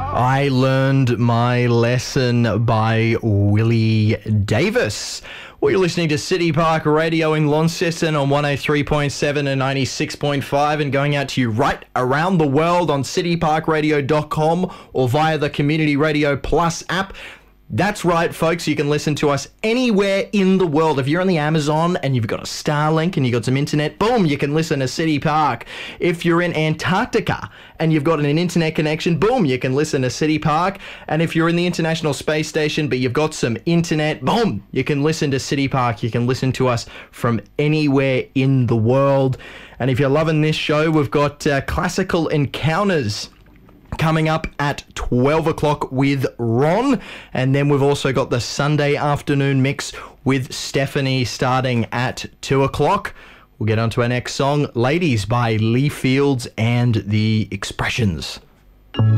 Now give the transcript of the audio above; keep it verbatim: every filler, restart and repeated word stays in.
I learned my lesson by Willie Davis. Well, you're listening to City Park Radio in Launceston on one oh three point seven and ninety-six point five, and going out to you right around the world on city park radio dot com or via the Community Radio Plus app. That's right, folks. You can listen to us anywhere in the world. If you're on the Amazon and you've got a Starlink and you've got some internet, boom, you can listen to City Park. If you're in Antarctica and you've got an internet connection, boom, you can listen to City Park. And if you're in the International Space Station but you've got some internet, boom, you can listen to City Park. You can listen to us from anywhere in the world. And if you're loving this show, we've got uh, Classical Encounters coming up at twelve o'clock with Ron. And then we've also got the Sunday afternoon mix with Stephanie starting at two o'clock. We'll get on to our next song, Ladies by Lee Fields and the Expressions.